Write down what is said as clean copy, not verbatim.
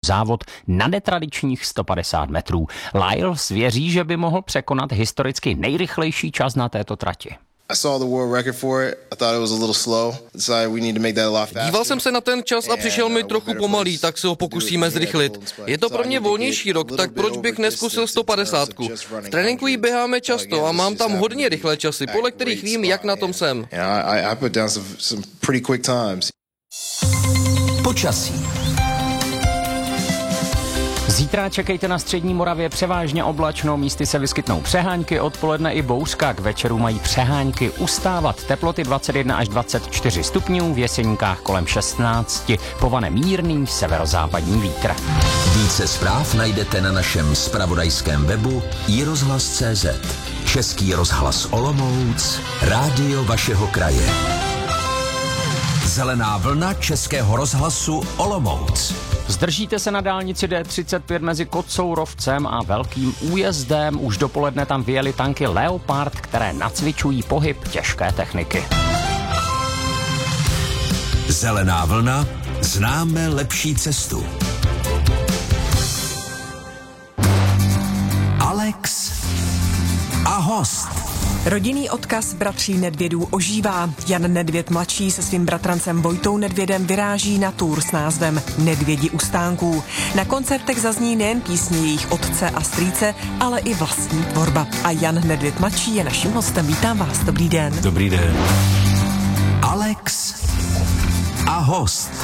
závod na netradičních 150 metrů. Lyles věří, že by mohl překonat historicky nejrychlejší čas na této trati. Díval jsem se na ten čas a přišel mi trochu pomalý, tak se ho pokusíme zrychlit. Je to pro mě volnější rok, tak proč bych neskusil 150? V tréninku ji běháme často a mám tam hodně rychlé časy, podle kterých vím, jak na tom jsem. Počasí. Zítra čekejte na střední Moravě převážně oblačno, místy se vyskytnou přehánky, odpoledne i bouřka, k večeru mají přehánky ustávat, teploty 21 až 24 stupňů, v Jeseníkách kolem 16, povane mírný severozápadní vítr. Více zpráv najdete na našem zpravodajském webu iRozhlas.cz. Český rozhlas Olomouc, rádio vašeho kraje. Zelená vlna Českého rozhlasu Olomouc. Zdržíte se na dálnici D35 mezi Kocourovcem a Velkým Újezdem. Už dopoledne tam vyjeli tanky Leopard, které nacvičují pohyb těžké techniky. Zelená vlna, známe lepší cestu. Alex a host. Rodinný odkaz bratří Nedvědů ožívá. Jan Nedvěd mladší se svým bratrancem Vojtou Nedvědem vyráží na tour s názvem Nedvědi u stánků. Na koncertech zazní nejen písně jejich otce a strýce, ale i vlastní tvorba. A Jan Nedvěd mladší je naším hostem. Vítám vás, dobrý den. Dobrý den. Alex a host.